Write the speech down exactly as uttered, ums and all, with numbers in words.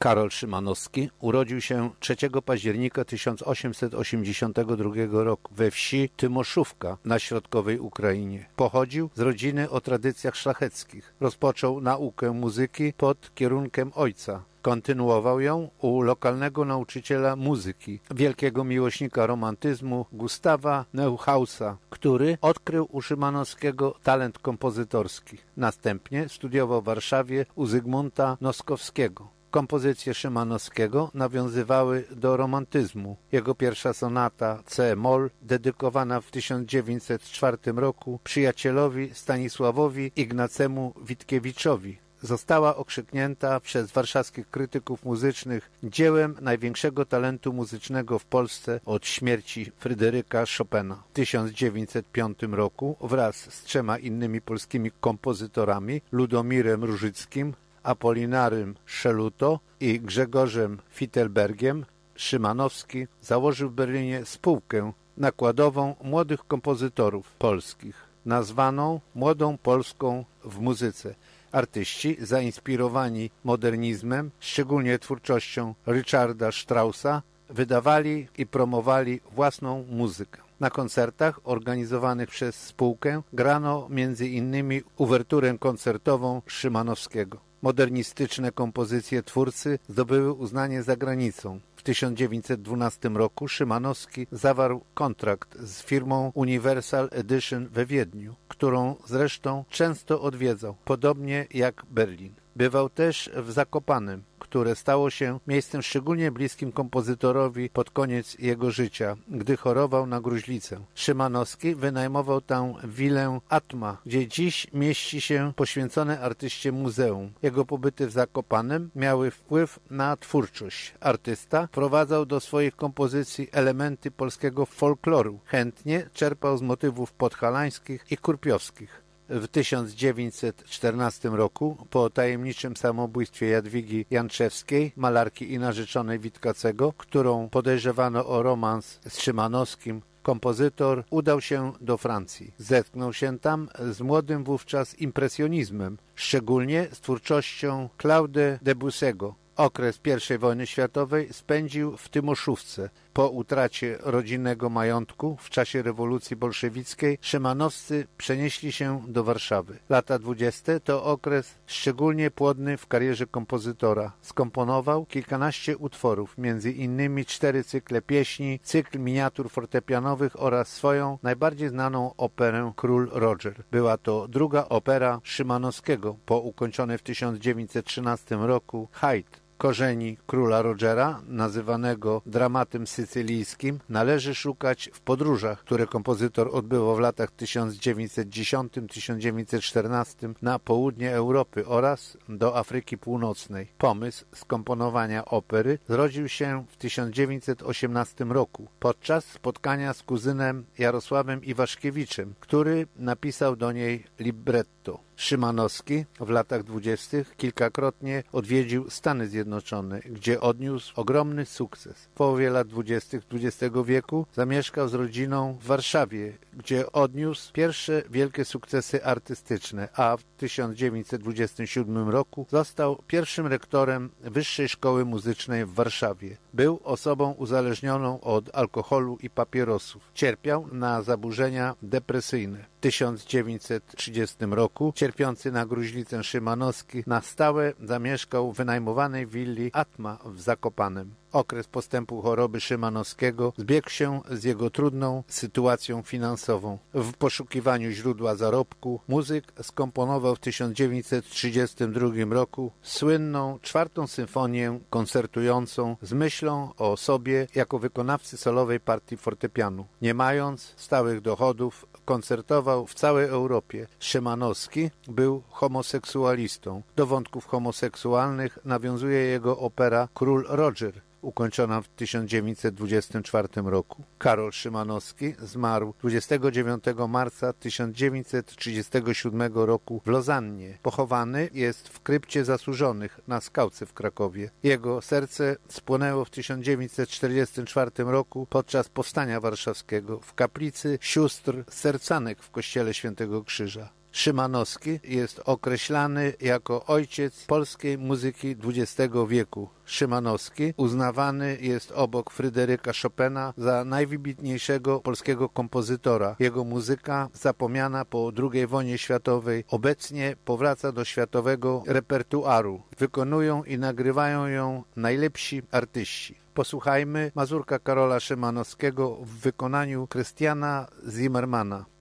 Karol Szymanowski urodził się trzeciego października tysiąc osiemset osiemdziesiątego drugiego roku we wsi Tymoszówka na środkowej Ukrainie. Pochodził z rodziny o tradycjach szlacheckich. Rozpoczął naukę muzyki pod kierunkiem ojca. Kontynuował ją u lokalnego nauczyciela muzyki, wielkiego miłośnika romantyzmu Gustawa Neuhausa, który odkrył u Szymanowskiego talent kompozytorski. Następnie studiował w Warszawie u Zygmunta Noskowskiego. Kompozycje Szymanowskiego nawiązywały do romantyzmu. Jego pierwsza sonata C-moll, dedykowana w tysiąc dziewięćset czwartym roku przyjacielowi Stanisławowi Ignacemu Witkiewiczowi, została okrzyknięta przez warszawskich krytyków muzycznych dziełem największego talentu muzycznego w Polsce od śmierci Fryderyka Chopina. W tysiąc dziewięćset piątym roku wraz z trzema innymi polskimi kompozytorami, Ludomirem Różyckim, Apolinarym Szeluto i Grzegorzem Fittelbergiem, Szymanowski założył w Berlinie spółkę nakładową młodych kompozytorów polskich, nazwaną Młodą Polską w muzyce. Artyści zainspirowani modernizmem, szczególnie twórczością Richarda Straussa, wydawali i promowali własną muzykę. Na koncertach organizowanych przez spółkę grano między innymi uwerturę koncertową Szymanowskiego. Modernistyczne kompozycje twórcy zdobyły uznanie za granicą. W tysiąc dziewięćset dwunastym roku Szymanowski zawarł kontrakt z firmą Universal Edition we Wiedniu, którą zresztą często odwiedzał, podobnie jak Berlin. Bywał też w Zakopanem, które stało się miejscem szczególnie bliskim kompozytorowi pod koniec jego życia, gdy chorował na gruźlicę. Szymanowski wynajmował tam willę Atma, gdzie dziś mieści się poświęcone artyście muzeum. Jego pobyty w Zakopanem miały wpływ na twórczość. Artysta wprowadzał do swoich kompozycji elementy polskiego folkloru. Chętnie czerpał z motywów podhalańskich i kurpiowskich. W tysiąc dziewięćset czternastym roku, po tajemniczym samobójstwie Jadwigi Janczewskiej, malarki i narzeczonej Witkacego, którą podejrzewano o romans z Szymanowskim, kompozytor udał się do Francji. Zetknął się tam z młodym wówczas impresjonizmem, szczególnie z twórczością Claude Debussy'ego. Okres pierwszej wojny światowej spędził w Tymoszówce. Po utracie rodzinnego majątku w czasie rewolucji bolszewickiej Szymanowscy przenieśli się do Warszawy. Lata dwudzieste to okres szczególnie płodny w karierze kompozytora. Skomponował kilkanaście utworów, między innymi cztery cykle pieśni, cykl miniatur fortepianowych oraz swoją najbardziej znaną operę Król Roger. Była to druga opera Szymanowskiego po ukończonej w tysiąc dziewięćset trzynastym roku Hayd. Korzeni Króla Rogera, nazywanego dramatem sycylijskim, należy szukać w podróżach, które kompozytor odbywał w latach tysiąc dziewięćset dziesiątym do tysiąc dziewięćset czternastego na południe Europy oraz do Afryki Północnej. Pomysł skomponowania opery zrodził się w tysiąc dziewięćset osiemnastym roku podczas spotkania z kuzynem Jarosławem Iwaszkiewiczem, który napisał do niej libretto. Szymanowski w latach dwudziestych kilkakrotnie odwiedził Stany Zjednoczone, gdzie odniósł ogromny sukces. W połowie lat dwudziestych dwudziestego wieku zamieszkał z rodziną w Warszawie, gdzie odniósł pierwsze wielkie sukcesy artystyczne, a w tysiąc dziewięćset dwudziestym siódmym roku został pierwszym rektorem Wyższej Szkoły Muzycznej w Warszawie. Był osobą uzależnioną od alkoholu i papierosów. Cierpiał na zaburzenia depresyjne. W tysiąc dziewięćset trzydziestym roku, cierpiący na gruźlicę Szymanowski, na stałe zamieszkał w wynajmowanej willi Atma w Zakopanem. Okres postępu choroby Szymanowskiego zbiegł się z jego trudną sytuacją finansową. W poszukiwaniu źródła zarobku muzyk skomponował w tysiąc dziewięćset trzydziestym drugim roku słynną czwartą symfonię koncertującą z myślą o sobie jako wykonawcy solowej partii fortepianu. Nie mając stałych dochodów, koncertował w całej Europie. Szymanowski był homoseksualistą. Do wątków homoseksualnych nawiązuje jego opera Król Roger, ukończona w tysiąc dziewięćset dwudziestym czwartym roku. Karol Szymanowski zmarł dwudziestego dziewiątego marca tysiąc dziewięćset trzydziestego siódmego roku w Lozannie. Pochowany jest w krypcie zasłużonych na Skałce w Krakowie. Jego serce spłonęło w tysiąc dziewięćset czterdziestym czwartym roku podczas Powstania Warszawskiego w kaplicy sióstr Sercanek w kościele Świętego Krzyża. Szymanowski jest określany jako ojciec polskiej muzyki dwudziestego wieku. Szymanowski uznawany jest obok Fryderyka Chopina za najwybitniejszego polskiego kompozytora. Jego muzyka, zapomniana po drugiej wojnie światowej, obecnie powraca do światowego repertuaru. Wykonują i nagrywają ją najlepsi artyści. Posłuchajmy mazurka Karola Szymanowskiego w wykonaniu Krystiana Zimmermana.